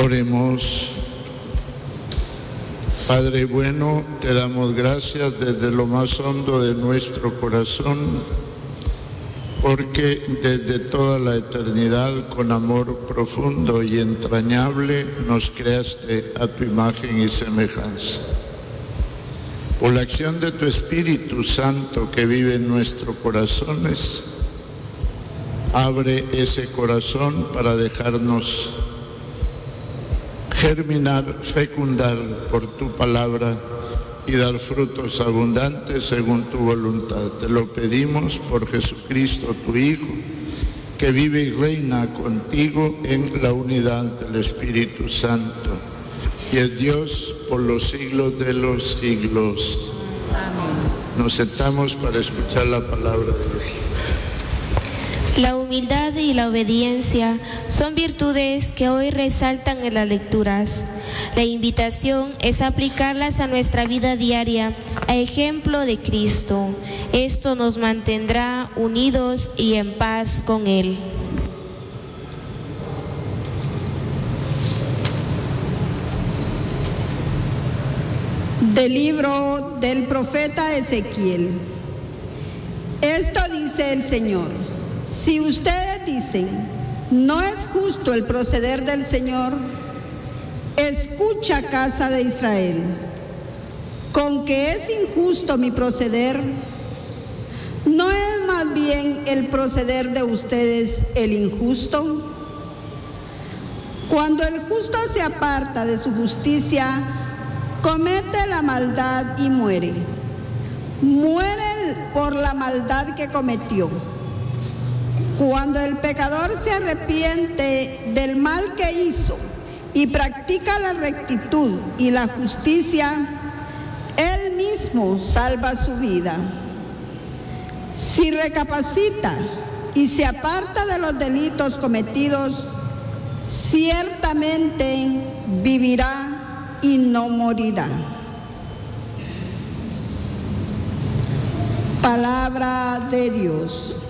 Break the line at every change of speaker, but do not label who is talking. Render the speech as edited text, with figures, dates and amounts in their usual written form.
Oremos. Padre bueno, te damos gracias desde lo más hondo de nuestro corazón, porque desde toda la eternidad, con amor profundo y entrañable, nos creaste a tu imagen y semejanza. Por la acción de tu Espíritu Santo que vive en nuestros corazones, abre ese corazón para dejarnos germinar, fecundar por tu palabra y dar frutos abundantes según tu voluntad. Te lo pedimos por Jesucristo, tu Hijo, que vive y reina contigo en la unidad del Espíritu Santo, y es Dios por los siglos de los siglos. Amén. Nos sentamos para escuchar la palabra de Dios.
La humildad y la obediencia son virtudes que hoy resaltan en las lecturas. La invitación es aplicarlas a nuestra vida diaria, a ejemplo de Cristo. Esto nos mantendrá unidos y en paz con Él.
Del libro del profeta Ezequiel. Esto dice el Señor: si ustedes dicen, no es justo el proceder del Señor, escucha, casa de Israel, ¿con que es injusto mi proceder? ¿No es más bien el proceder de ustedes el injusto? Cuando el justo se aparta de su justicia, comete la maldad y muere. Muere por la maldad que cometió. Cuando el pecador se arrepiente del mal que hizo y practica la rectitud y la justicia, él mismo salva su vida. Si recapacita y se aparta de los delitos cometidos, ciertamente vivirá y no morirá. Palabra de Dios.